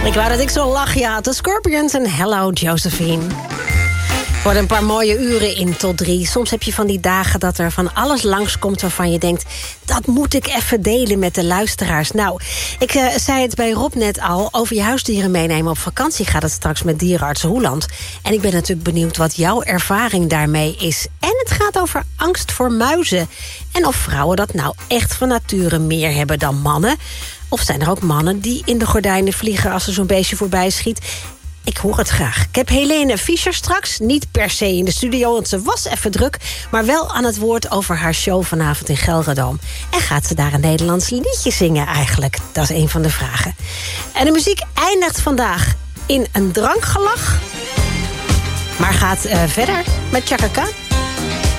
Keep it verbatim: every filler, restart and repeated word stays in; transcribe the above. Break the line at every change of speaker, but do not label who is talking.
Ik wou dat ik zo lach, ja. De Scorpions en Hello Josephine. Er worden een paar mooie uren in tot drie. Soms heb je van die dagen dat er van alles langskomt waarvan je denkt, dat moet ik even delen met de luisteraars. Nou, ik uh, zei het bij Rob net al, over je huisdieren meenemen op vakantie gaat het straks met dierenarts Roeland. En ik ben natuurlijk benieuwd wat jouw ervaring daarmee is. En het gaat over angst voor muizen. En of vrouwen dat nou echt van nature meer hebben dan mannen. Of zijn er ook mannen die in de gordijnen vliegen als er zo'n beestje voorbij schiet? Ik hoor het graag. Ik heb Helene Fischer straks, niet per se in de studio, want ze was even druk, maar wel aan het woord over haar show vanavond in Gelredome. En gaat ze daar een Nederlands liedje zingen eigenlijk? Dat is een van de vragen. En de muziek eindigt vandaag in een drankgelach, maar gaat uh, verder met Chaka Khan.